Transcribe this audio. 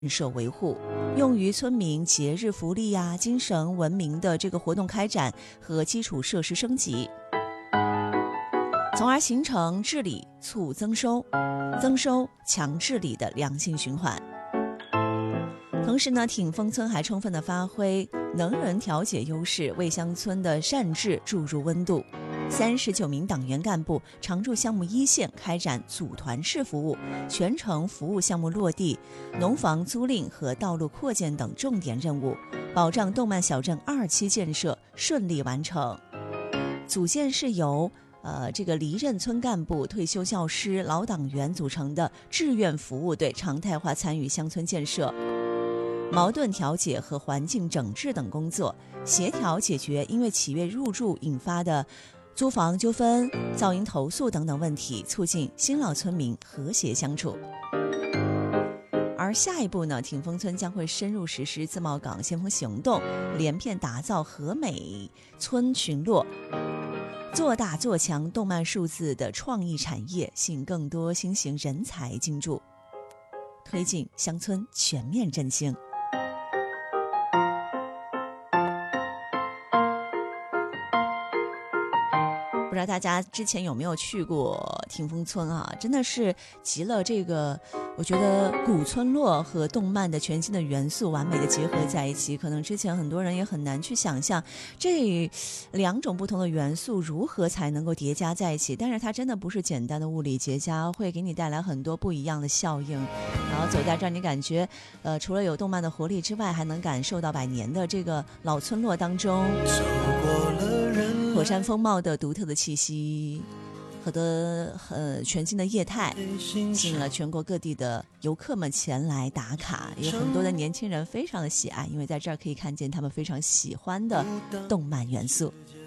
设维护，用于村民节日福利呀、精神文明的这个活动开展和基础设施升级，从而形成治理促增收、增收强治理的良性循环。同时呢，挺峰村还充分地发挥能人调解优势，为乡村的善治注入温度。39名党员干部常驻项目一线，开展组团式服务，全程服务项目落地、农房租赁和道路扩建等重点任务，保障动漫小镇2期建设顺利完成。组建是由这个离任村干部、退休教师、老党员组成的志愿服务队，常态化参与乡村建设、矛盾调解和环境整治等工作，协调解决因为企业入驻引发的租房纠纷、噪音投诉等等问题，促进新老村民和谐相处。而下一步呢，挺峰村将会深入实施自贸港先锋行动，连片打造和美村群落，做大做强动漫数字的创意产业，吸引更多新型人才进驻，推进乡村全面振兴。不知道大家之前有没有去过挺峰村啊？真的是集了这个，我觉得古村落和动漫的全新的元素完美的结合在一起。可能之前很多人也很难去想象这2种不同的元素如何才能够叠加在一起，但是它真的不是简单的物理结加，会给你带来很多不一样的效应。然后走在这儿，你感觉除了有动漫的活力之外，还能感受到100年的这个老村落当中火山风貌的独特的气息和全新的业态，吸引了全国各地的游客们前来打卡，有很多的年轻人非常的喜爱，因为在这儿可以看见他们非常喜欢的动漫元素。